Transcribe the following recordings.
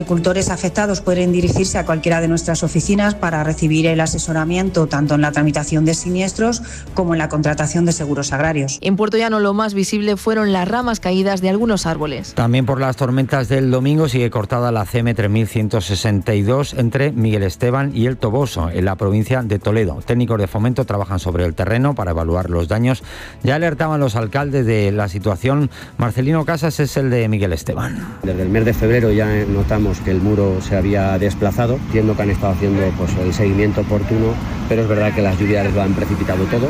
Agricultores afectados pueden dirigirse a cualquiera de nuestras oficinas para recibir el asesoramiento tanto en la tramitación de siniestros como en la contratación de seguros agrarios. En Puertollano lo más visible fueron las ramas caídas de algunos árboles. También por las tormentas del domingo sigue cortada la CM 3162 entre Miguel Esteban y El Toboso, en la provincia de Toledo. Técnicos de Fomento trabajan sobre el terreno para evaluar los daños. Ya alertaban los alcaldes de la situación. Marcelino Casas es el de Miguel Esteban. Desde el mes de febrero ya notamos que el muro se había desplazado. Entiendo que han estado haciendo el seguimiento oportuno, pero es verdad que las lluvias lo han precipitado todo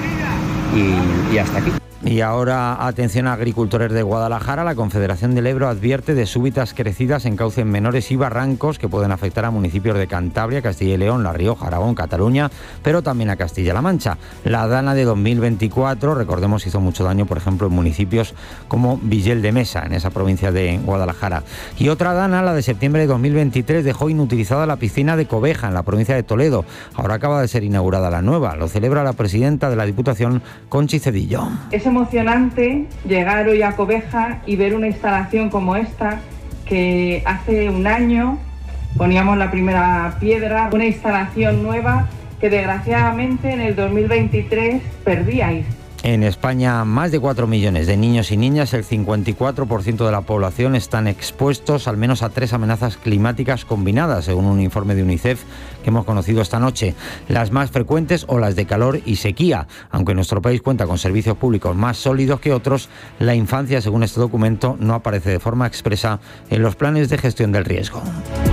y hasta aquí. Y ahora, atención a agricultores de Guadalajara, la Confederación del Ebro advierte de súbitas crecidas en cauces menores y barrancos que pueden afectar a municipios de Cantabria, Castilla y León, La Rioja, Aragón, Cataluña, pero también a Castilla-La Mancha. La dana de 2024, recordemos, hizo mucho daño, por ejemplo, en municipios como Villel de Mesa, en esa provincia de Guadalajara. Y otra dana, la de septiembre de 2023, dejó inutilizada la piscina de Cobeja, en la provincia de Toledo. Ahora acaba de ser inaugurada la nueva. Lo celebra la presidenta de la Diputación, Conchi Cedillo. Es emocionante llegar hoy a Cobeja y ver una instalación como esta, que hace un año poníamos la primera piedra, una instalación nueva que desgraciadamente en el 2023 perdíais. En España, más de 4 millones de niños y niñas, el 54% de la población, están expuestos al menos a 3 amenazas climáticas combinadas, según un informe de UNICEF que hemos conocido esta noche. Las más frecuentes, olas de calor y sequía. Aunque nuestro país cuenta con servicios públicos más sólidos que otros, la infancia, según este documento, no aparece de forma expresa en los planes de gestión del riesgo.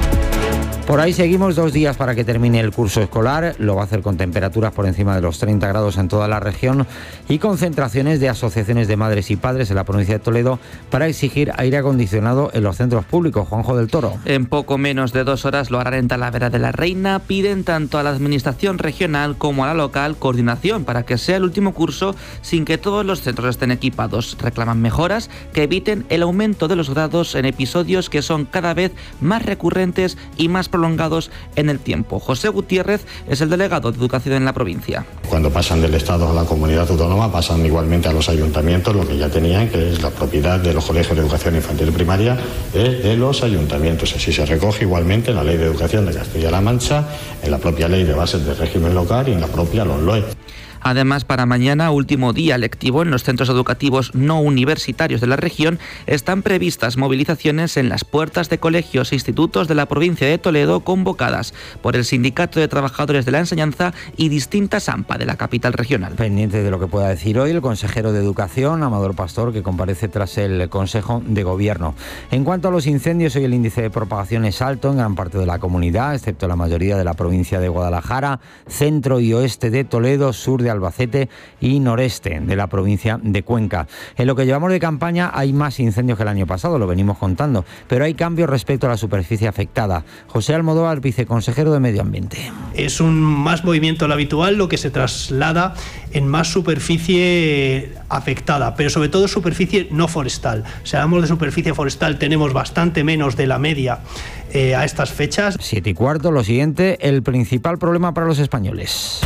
Por ahí seguimos 2 días para que termine el curso escolar. Lo va a hacer con temperaturas por encima de los 30 grados en toda la región y concentraciones de asociaciones de madres y padres en la provincia de Toledo para exigir aire acondicionado en los centros públicos. Juanjo del Toro. En poco menos de 2 horas lo harán en Talavera de la Reina. Piden tanto a la administración regional como a la local coordinación para que sea el último curso sin que todos los centros estén equipados. Reclaman mejoras que eviten el aumento de los grados en episodios que son cada vez más recurrentes y más prolongados en el tiempo. José Gutiérrez es el delegado de Educación en la provincia. Cuando pasan del Estado a la comunidad autónoma, pasan igualmente a los ayuntamientos, lo que ya tenían, que es la propiedad de los colegios de educación infantil y primaria de los ayuntamientos. Así se recoge igualmente en la Ley de Educación de Castilla-La Mancha, en la propia Ley de Bases de Régimen Local y en la propia LOMLOE. Además, para mañana, último día lectivo en los centros educativos no universitarios de la región, están previstas movilizaciones en las puertas de colegios e institutos de la provincia de Toledo convocadas por el Sindicato de Trabajadores de la Enseñanza y distintas AMPA de la capital regional. Pendiente de lo que pueda decir hoy el consejero de Educación, Amador Pastor, que comparece tras el Consejo de Gobierno. En cuanto a los incendios, hoy el índice de propagación es alto en gran parte de la comunidad, excepto la mayoría de la provincia de Guadalajara, centro y oeste de Toledo, sur de Albacete y noreste de la provincia de Cuenca. En lo que llevamos de campaña hay más incendios que el año pasado, lo venimos contando, pero hay cambios respecto a la superficie afectada. José Almodóvar, viceconsejero de Medio Ambiente. Es un más movimiento del habitual, lo que se traslada en más superficie afectada, pero sobre todo superficie no forestal. Si hablamos de superficie forestal, tenemos bastante menos de la media a estas fechas. 7:15, lo siguiente, el principal problema para los españoles.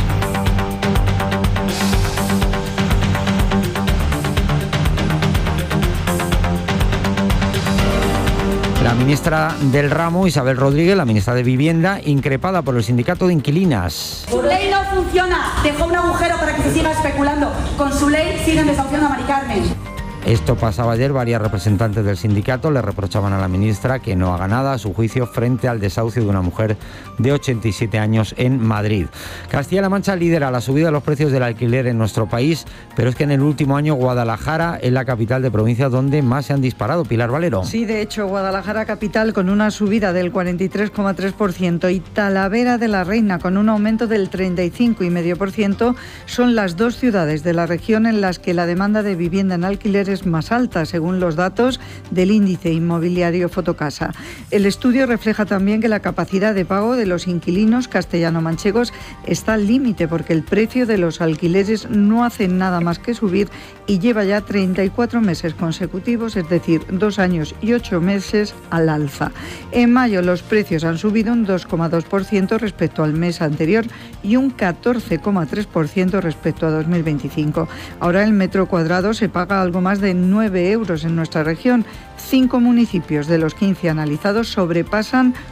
La ministra del ramo, Isabel Rodríguez, la ministra de Vivienda, increpada por el sindicato de inquilinas. Su ley no funciona, dejó un agujero para que se siga especulando. Con su ley siguen desahuciando a Mari Carmen. Esto pasaba ayer, varias representantes del sindicato le reprochaban a la ministra que no haga nada a su juicio frente al desahucio de una mujer de 87 años en Madrid. Castilla-La Mancha lidera la subida de los precios del alquiler en nuestro país, pero es que en el último año Guadalajara es la capital de provincia donde más se han disparado. Pilar Valero. Sí, de hecho, Guadalajara capital con una subida del 43,3% y Talavera de la Reina con un aumento del 35,5% son las 2 ciudades de la región en las que la demanda de vivienda en alquiler es más alta, según los datos del índice inmobiliario Fotocasa. El estudio refleja también que la capacidad de pago de los inquilinos castellano-manchegos está al límite porque el precio de los alquileres no hace nada más que subir y lleva ya 34 meses consecutivos, es decir, 2 años y 8 meses al alza. En mayo los precios han subido un 2,2% respecto al mes anterior y un 14,3% respecto a 2025. Ahora el metro cuadrado se paga algo más de de 9 euros en nuestra región. 5 municipios de los 15 analizados sobrepasan